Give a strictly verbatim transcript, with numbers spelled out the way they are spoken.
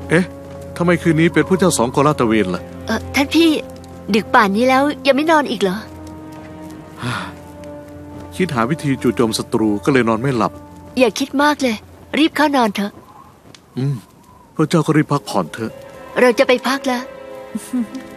เอ๊ะทำไมคืนนี้เป็นผู้เจ้าสองกอลาดตระเวนล่ะเออท่านพี่ดึกป่านนี้แล้วยังไม่นอนอีกเหรอคิดหาวิธีจู่โจมศัตรูก็เลยนอนไม่หลับอย่าคิดมากเลยรีบเข้านอนเถอะอืมพระเจ้าก็รีบพักผ่อนเถอะเราจะไปพักแล้ว